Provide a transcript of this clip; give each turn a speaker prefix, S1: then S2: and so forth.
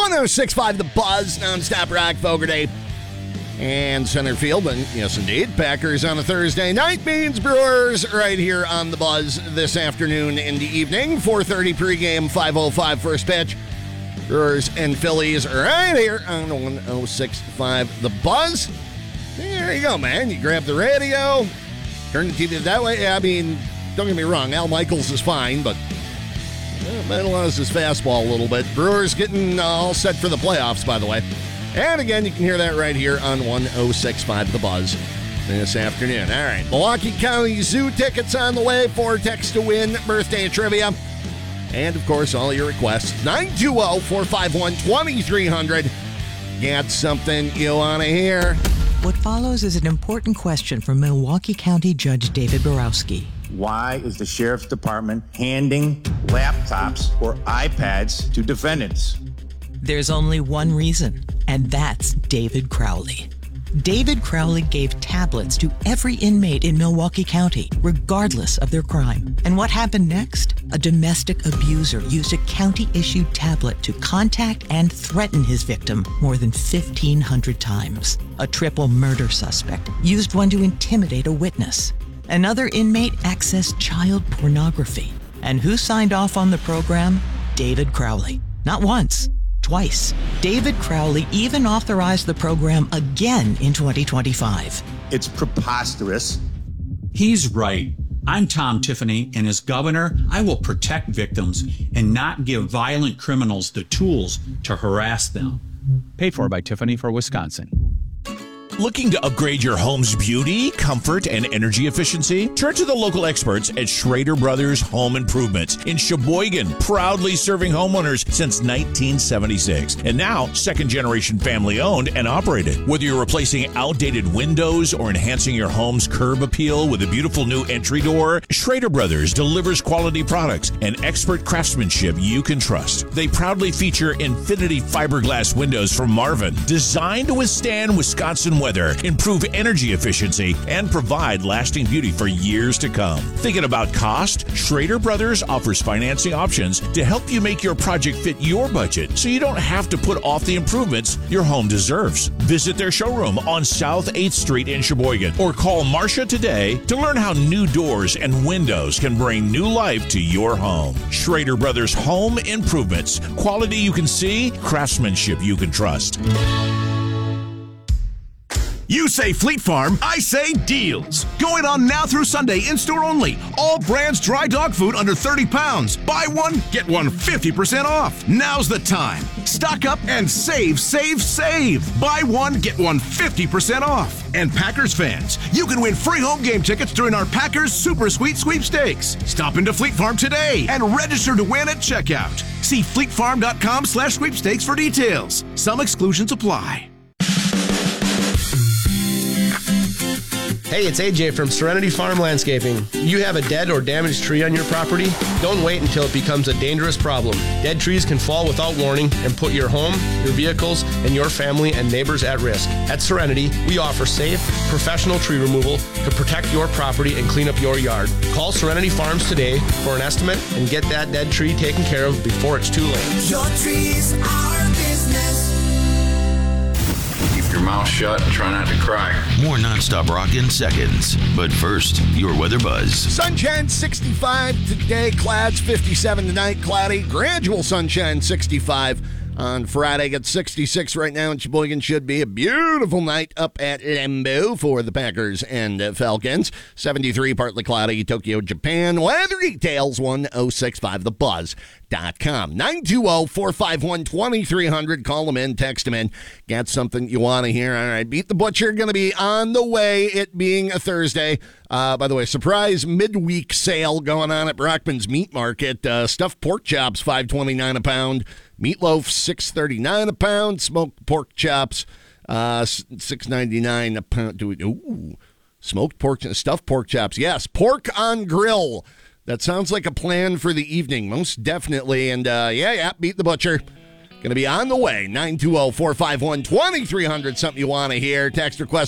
S1: 106.5 The Buzz, nonstop rock, Fogarty, and center field. And yes, indeed, Packers on a Thursday night means Brewers right here on The Buzz this afternoon in the evening. 4:30 pregame, 5:05 first pitch. Brewers and Phillies right here on 106.5 The Buzz. There you go, man. You grab the radio, turn the TV that way. I mean, don't get me wrong, Al Michaels is fine, but lost his fastball a little bit. Brewers getting all set for the playoffs, by the way. And again, you can hear that right here on 106.5 The Buzz this afternoon. All right, Milwaukee County Zoo tickets on the way for Text to Win birthday trivia. And, of course, all your requests. 920-451-2300. Got something you want to hear?
S2: What follows is an important question from Milwaukee County Judge David Borowski.
S3: Why is the Sheriff's Department handing laptops or iPads to defendants?
S2: There's only one reason, and that's David Crowley. David Crowley gave tablets to every inmate in Milwaukee County, regardless of their crime. And what happened next? A domestic abuser used a county-issued tablet to contact and threaten his victim more than 1,500 times. A triple murder suspect used one to intimidate a witness. Another inmate accessed child pornography. And who signed off on the program? David Crowley. Not once, twice. David Crowley even authorized the program again in 2025.
S3: It's preposterous.
S4: He's right. I'm Tom Tiffany, and as governor, I will protect victims and not give violent criminals the tools to harass them.
S5: Paid for by Tiffany for Wisconsin.
S6: Looking to upgrade your home's beauty, comfort, and energy efficiency? Turn to the local experts at Schrader Brothers Home Improvements in Sheboygan, proudly serving homeowners since 1976. And now, second-generation family-owned and operated. Whether you're replacing outdated windows or enhancing your home's curb appeal with a beautiful new entry door, Schrader Brothers delivers quality products and expert craftsmanship you can trust. They proudly feature Infinity fiberglass windows from Marvin, designed to withstand Wisconsin weather, improve energy efficiency, and provide lasting beauty for years to come. Thinking about cost? Schrader Brothers offers financing options to help you make your project fit your budget so you don't have to put off the improvements your home deserves. Visit their showroom on South 8th Street in Sheboygan or call Marcia today to learn how new doors and windows can bring new life to your home. Schrader Brothers Home Improvements. Quality you can see, craftsmanship you can trust.
S7: You say Fleet Farm, I say deals. Going on now through Sunday, in-store only. All brands dry dog food under 30 pounds. Buy one, get one 50% off. Now's the time. Stock up and save, save, save. Buy one, get one 50% off. And Packers fans, you can win free home game tickets during our Packers Super Sweet Sweepstakes. Stop into Fleet Farm today and register to win at checkout. See fleetfarm.com/sweepstakes for details. Some exclusions apply.
S8: Hey, it's AJ from Serenity Farm Landscaping. You have a dead or damaged tree on your property? Don't wait until it becomes a dangerous problem. Dead trees can fall without warning and put your home, your vehicles, and your family and neighbors at risk. At Serenity, we offer safe, professional tree removal to protect your property and clean up your yard. Call Serenity Farms today for an estimate and get that dead tree taken care of before it's too late.
S9: Your tree's our business.
S10: Keep your mouth shut and try not to cry.
S11: More nonstop rock in seconds. But first, your weather buzz.
S1: Sunshine 65 today, clouds 57 tonight, cloudy, gradual sunshine 65 on Friday. Got 66 right now in Sheboygan. Should be a beautiful night up at Lembo for the Packers and Falcons. 73, partly cloudy, Tokyo, Japan. Weather details, 1065thebuzz.com. 920-451-2300. Call them in, text them in. Got something you want to hear. All right, Beat the Butcher going to be on the way, it being a Thursday. By the way, surprise midweek sale going on at Brockman's Meat Market. Stuffed pork chops, $5.29 a pound. Meatloaf, $6.39 a pound. Smoked pork chops, $6.99 a pound. Ooh, smoked pork, stuffed pork chops. Yes, pork on grill. That sounds like a plan for the evening, most definitely. And Beat the Butcher. Going to be on the way. 920-451-2300. Something you want to hear. Text request